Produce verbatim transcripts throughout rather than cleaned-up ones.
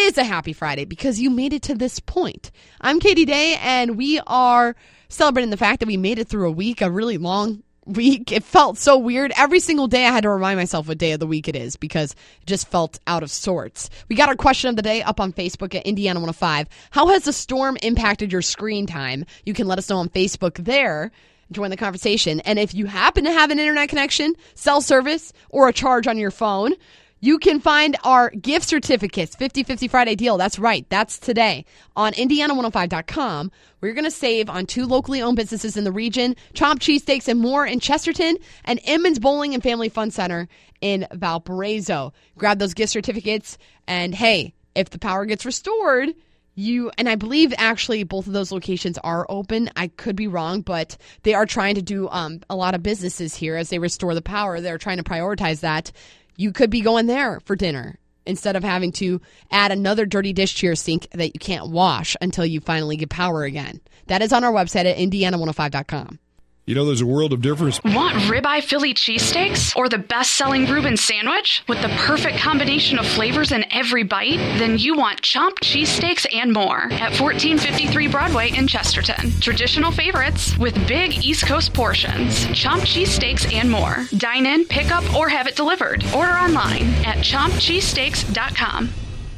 is a happy Friday because you made it to this point. I'm Katie Day, and we are celebrating the fact that we made it through a week, a really long week. It felt so weird. Every single day I had to remind myself what day of the week it is because it just felt out of sorts. We got our question of the day up on Facebook at Indiana one oh five. How has the storm impacted your screen time? You can let us know on Facebook there. Join the conversation. And if you happen to have an internet connection, cell service, or a charge on your phone, you can find our gift certificates, fifty fifty Friday deal. That's right. That's today on Indiana one oh five dot com. We're going to save on two locally owned businesses in the region, Chomp Cheesesteaks and More in Chesterton, and Emmons Bowling and Family Fun Center in Valparaiso. Grab those gift certificates. And hey, if the power gets restored, you, and I believe actually both of those locations are open. I could be wrong, but they are trying to do um, a lot of businesses here as they restore the power. They're trying to prioritize that. You could be going there for dinner instead of having to add another dirty dish to your sink that you can't wash until you finally get power again. That is on our website at Indiana one oh five dot com. You know, there's a world of difference. Want ribeye Philly cheesesteaks or the best-selling Reuben sandwich with the perfect combination of flavors in every bite? Then you want Chomp Cheesesteaks and More at fourteen fifty-three Broadway in Chesterton. Traditional favorites with big East Coast portions. Chomp Cheesesteaks and More. Dine in, pick up, or have it delivered. Order online at chomp cheesesteaks dot com.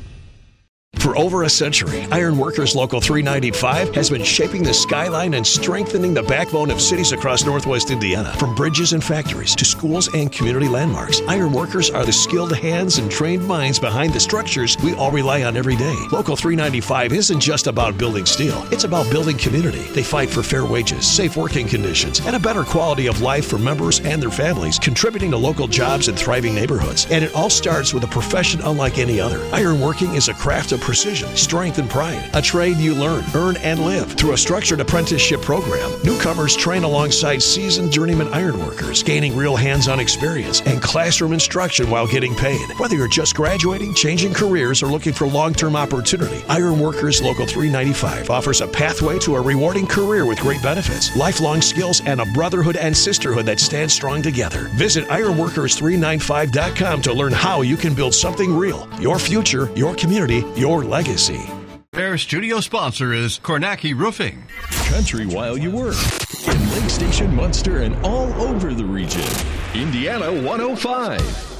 For over a century, Iron Workers Local three ninety-five has been shaping the skyline and strengthening the backbone of cities across Northwest Indiana. From bridges and factories to schools and community landmarks, Iron Workers are the skilled hands and trained minds behind the structures we all rely on every day. Local three ninety-five isn't just about building steel. It's about building community. They fight for fair wages, safe working conditions, and a better quality of life for members and their families, contributing to local jobs and thriving neighborhoods. And it all starts with a profession unlike any other. Ironworking is a craft of precision, strength, and pride. A trade you learn, earn, and live. Through a structured apprenticeship program, newcomers train alongside seasoned journeyman ironworkers, gaining real hands-on experience and classroom instruction while getting paid. Whether you're just graduating, changing careers, or looking for long-term opportunity, Ironworkers Local three ninety-five offers a pathway to a rewarding career with great benefits, lifelong skills, and a brotherhood and sisterhood that stand strong together. Visit ironworkers three ninety-five dot com to learn how you can build something real. Your future, your community, your legacy. Our studio sponsor is Kornacki Roofing. Country while you work. In Lake Station, Munster, and all over the region. Indiana one oh five.